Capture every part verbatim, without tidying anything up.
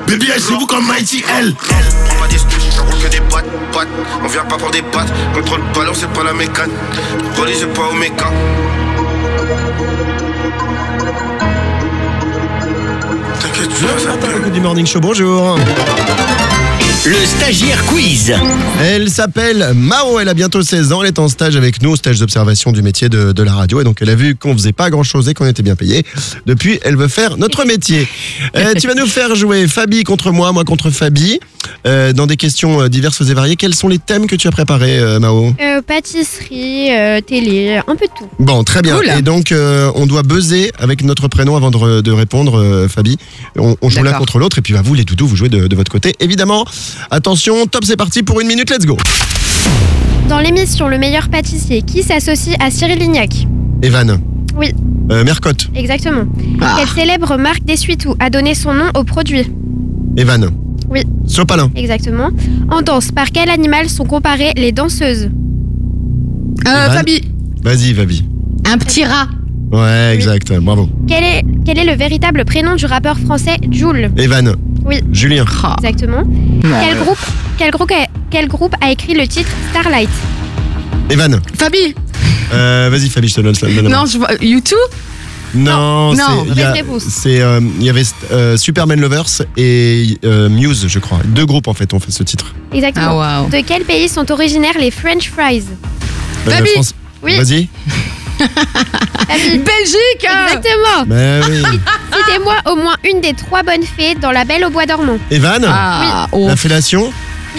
Baby, elle chez vous comme Mighty L. Prends pas des stouches, on que des pattes, pattes. On vient pas pour des pattes. Contrôle ballon, c'est pas la mécane. Relié, c'est pas au méca. T'inquiète, tu vas Jonathan du Morning Show, bonjour. Le stagiaire quiz. Elle s'appelle Mao, elle a bientôt seize ans, elle est en stage avec nous, stage d'observation du métier de, de la radio. Et donc elle a vu qu'on faisait pas grand chose et qu'on était bien payé. Depuis, elle veut faire notre métier. Euh, tu vas nous faire jouer Fabi contre moi, moi contre Fabi, euh, dans des questions diverses et variées. Quels sont les thèmes que tu as préparés, euh, Mao? Euh, pâtisserie, euh, télé, un peu de tout. Bon, très bien. Cool. Et donc, euh, on doit buzzer avec notre prénom avant de, de répondre, euh, Fabi. On, on joue l'un D'accord. contre l'autre et puis bah, vous, les doudous, vous jouez de, de votre côté. Évidemment, attention, top, c'est parti pour une minute, let's go. Dans l'émission Le meilleur pâtissier, qui s'associe à Cyril Lignac? Evan. Oui. Euh, Mercotte. Exactement. Ah. Quelle célèbre marque d'essuie-tout a donné son nom au produit? Evan. Oui. Sopalin. Exactement. En danse, par quel animal sont comparées les danseuses? Euh, Evan. Fabi, Vas-y, Fabi. un petit rat. Ouais, exact. Bravo. Quel est, quel est le véritable prénom du rappeur français Jul? Evan. Oui. Julien. Ah. Exactement. Quel groupe, quel, groupe a, quel groupe a écrit le titre Starlight? Evan. Fabi, Euh, Vas-y, Fabi, je te donne ça. non, je vois. You too. Non, Non. c'est- il y a- Mauvaise réponse. c'est, euh, il y avait euh, Superman Lovers et euh, Muse, je crois. Deux groupes, en fait, ont fait ce titre. Exactement. Ah, waouh. De quel pays sont originaires les French fries? Euh, Fabi. France- Oui. Vas-y. Fabi. Belgique. Exactement. Ben oui. Citez-moi au moins une des trois bonnes fées dans La Belle au bois dormant. Evan. Ah, oh. La fellation.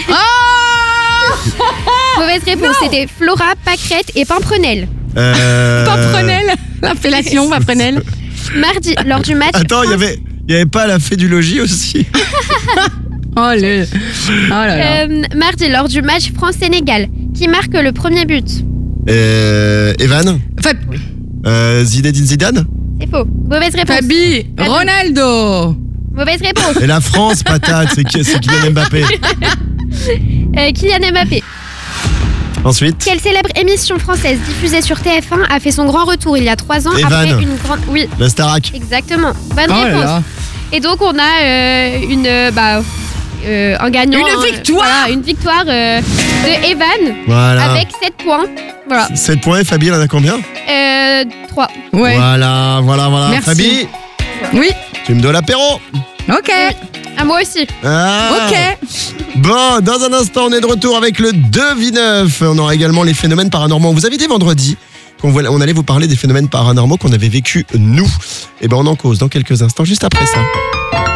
Mauvaise réponse, c'était Flora, Pâquerette et Pimprenelle. Euh... Pimprenelle. L'appellation Pimprenelle. Mardi, lors du match. Attends, il y avait, il y avait pas la fée du logis aussi. Oh le. Oh là là. Euh, mardi, lors du match France-Sénégal, qui marque le premier but? Euh, Evan. Fab- Euh, Zinedine Zidane. C'est faux. Mauvaise réponse. Fabi, Fabi. Ronaldo. Mauvaise réponse. Et la France, patate, c'est qui- c'est Kylian Mbappé. Euh, Kylian Mbappé. Ensuite. Quelle célèbre émission française diffusée sur T F un a fait son grand retour il y a trois ans Evan. après une grande. Oui, La Starac. exactement. Bonne Oh là réponse. là. Et donc on a euh, une euh, bah euh, un gagnant. Une hein, victoire. voilà, une victoire euh, de Evan Voilà. avec sept points. Voilà. sept points, Fabi, il en a combien? Euh, trois. Ouais. Voilà, voilà, voilà. Merci. Fabi, Oui. tu me donnes l'apéro. Ok. À moi aussi. Ah. Ok. Bon, dans un instant, on est de retour avec le Devineuf. On aura également les phénomènes paranormaux. On vous avait dit vendredi qu'on voulait- on allait vous parler des phénomènes paranormaux qu'on avait vécu nous. Et ben, on en cause dans quelques instants, juste après ça.